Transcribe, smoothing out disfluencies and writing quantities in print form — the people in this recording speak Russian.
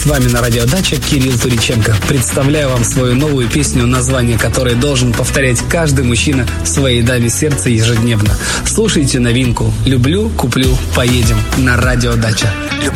вами на Радио Дача Кирилл Туриченко. Представляю вам свою новую песню, название которой должен повторять каждый мужчина своей даме сердца ежедневно. Слушайте новинку «Люблю, куплю, поедем» на Радио Дача. Люблю,